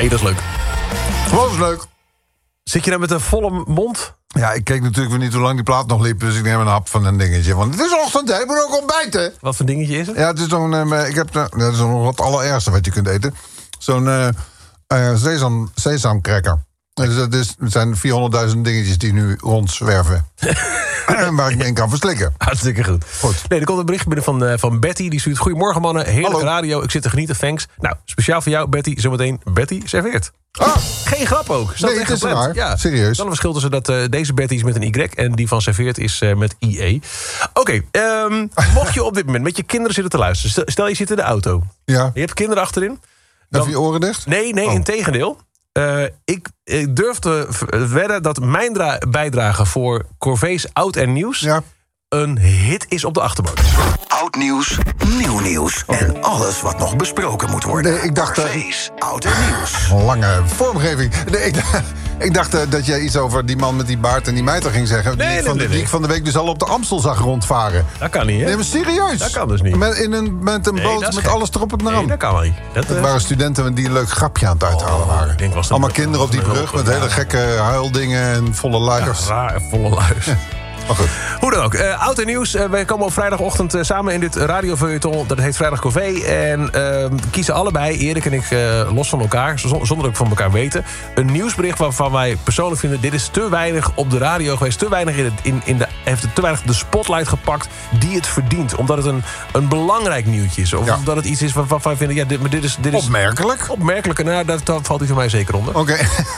Nee, dat is leuk. Was leuk. Zit je nou met een volle mond? Ja, ik keek natuurlijk weer niet hoe lang die plaat nog liep, dus ik neem een hap van een dingetje. Want het is ochtend, hè? Je moet ook ontbijten. Wat voor dingetje is het? Ja, het is zo'n... dat is nog het allerergste wat je kunt eten. Zo'n sesamcracker. Dus het zijn 400.000 dingetjes die nu rondzwerven. Waar ik me in kan verslikken. Hartstikke goed. Nee, er komt een bericht binnen van Betty. Die stuurt: goedemorgen mannen, heerlijke radio. Ik zit te genieten, thanks. Nou, speciaal voor jou Betty, zometeen Betty serveert. Geen grap ook. Nee, het is waar. Ja. Serieus. Dan een verschil tussen dat deze Betty is met een Y en die van serveert is met IE. Oké, mocht je op dit moment met je kinderen zitten te luisteren. Stel je zit in de auto. Ja. Je hebt kinderen achterin. Heb je oren dicht? Nee, integendeel. Ik durf te wedden dat mijn bijdrage voor Corvées Oud en Nieuws een hit is op de achterbank. Oud nieuws, nieuw nieuws en alles wat nog besproken moet worden. Nee, ik dacht... Corvées Oud en Nieuws. Lange vormgeving. Nee, ik dacht dat jij iets over die man met die baard en die mijter ging zeggen. Die ik van de week dus al op de Amstel zag rondvaren. Dat kan niet, hè? Nee, maar serieus. Dat kan dus niet. Met een boot met alles erop en eraan. Nee, dat kan wel niet. Dat waren studenten die een leuk grapje aan het uithalen waren. Allemaal kinderen op die brug met hele gekke huildingen en volle luiers. Ja, raar, volle luiers. Maar goed. Hoe dan ook. Oud en Nieuws. Wij komen op vrijdagochtend samen in dit radiofeuilleton. Dat heet Vrijdag Corvée. En we kiezen allebei, Erik en ik, los van elkaar, zonder ook van elkaar weten, een nieuwsbericht waarvan wij persoonlijk vinden: dit is te weinig op de radio geweest. Te weinig heeft te weinig de spotlight gepakt die het verdient. Omdat het een belangrijk nieuwtje is. Of omdat het iets is waarvan wij vinden: dit is opmerkelijk. Opmerkelijk. Nou, daar valt hij voor mij zeker onder. Oké.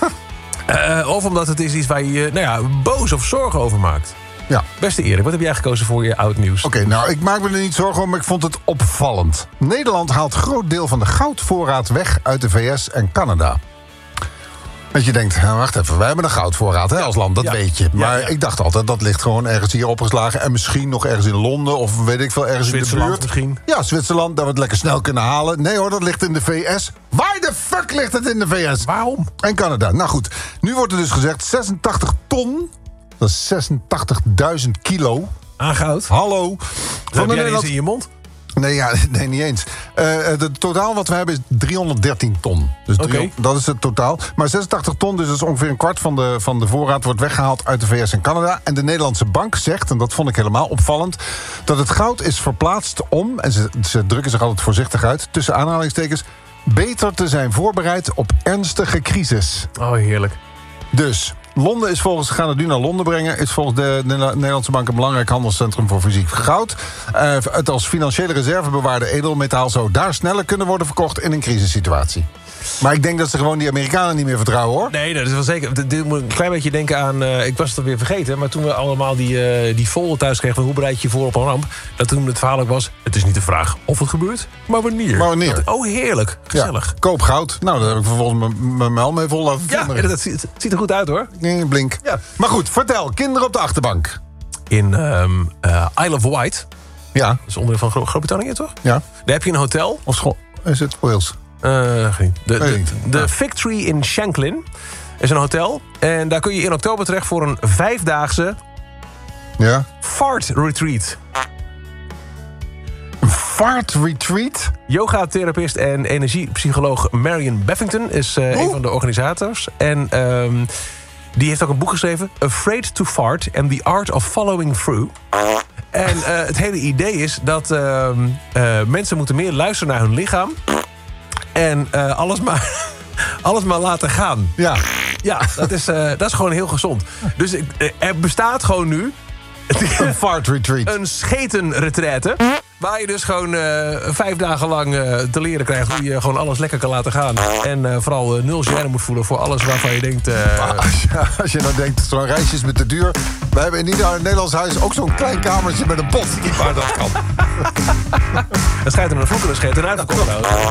Of omdat het is iets waar je boos of zorgen over maakt. Ja. Beste Erik, wat heb jij gekozen voor je oud nieuws? Oké, nou, ik maak me er niet zorgen om, maar ik vond het opvallend. Nederland haalt groot deel van de goudvoorraad weg uit de VS en Canada. Dat je denkt, wacht even, wij hebben een goudvoorraad als land, dat weet je. Maar ik dacht altijd, dat ligt gewoon ergens hier opgeslagen. En misschien nog ergens in Londen of weet ik veel, ergens in de buurt. Misschien. Ja, Zwitserland, dat we het lekker snel kunnen halen. Nee hoor, dat ligt in de VS. Waar de fuck ligt het in de VS? Waarom? En Canada. Nou goed, nu wordt er dus gezegd 86 ton... Dat is 86.000 kilo. Aan goud? Hallo. Heb jij iets in je mond? Nee, niet eens. Het totaal wat we hebben is 313 ton. Dus dat is het totaal. Maar 86 ton, dus dat is ongeveer een kwart van de voorraad, wordt weggehaald uit de VS en Canada. En de Nederlandse bank zegt, en dat vond ik helemaal opvallend, dat het goud is verplaatst om, en ze drukken zich altijd voorzichtig uit, tussen aanhalingstekens, beter te zijn voorbereid op ernstige crisis. Oh, heerlijk. Dus Londen is gaan het nu naar Londen brengen. Is volgens de Nederlandse bank een belangrijk handelscentrum voor fysiek goud. Het als financiële reserve bewaarde edelmetaal zou daar sneller kunnen worden verkocht in een crisissituatie. Maar ik denk dat ze gewoon die Amerikanen niet meer vertrouwen, hoor. Nee, dat is wel zeker. Dit moet een klein beetje denken aan... ik was het alweer vergeten, maar toen we allemaal die folder thuis kregen van hoe bereid je voor op een ramp, dat toen het verhaal ook was: het is niet de vraag of het gebeurt, maar wanneer. Oh, heerlijk. Gezellig. Ja, koop goud. Nou, daar heb ik vervolgens mijn mel mee vol laten timmeren. Ja, dat ziet er goed uit, hoor. Nee, blink. Ja. Maar goed, vertel. Kinderen op de achterbank. In Isle of Wight. Ja. Dat is onderdeel van Groot-Brittannië, toch? Ja. Daar heb je een hotel. Of school. Is het Wales? De Fig Tree in Shanklin is een hotel. En daar kun je in oktober terecht voor een 5-daagse fart retreat. Een fart retreat? Yoga-therapist en energiepsycholoog Marion Beffington is een van de organisators. En die heeft ook een boek geschreven, Afraid to Fart and the Art of Following Through. En het hele idee is dat mensen moeten meer luisteren naar hun lichaam. En alles maar laten gaan. Ja. Ja, dat is gewoon heel gezond. Dus er bestaat gewoon nu een fart retreat. Een schetenretraite. Waar je dus gewoon 5 dagen lang te leren krijgt hoe je gewoon alles lekker kan laten gaan. En vooral 0 gêne moet voelen voor alles waarvan je denkt... Als je nou denkt, zo'n reisje is met de duur. We hebben in ieder Nederlands huis ook zo'n klein kamertje met een pot. Waar dat kan. Dat schijnt er een vloek in de scheten en uitgekomen.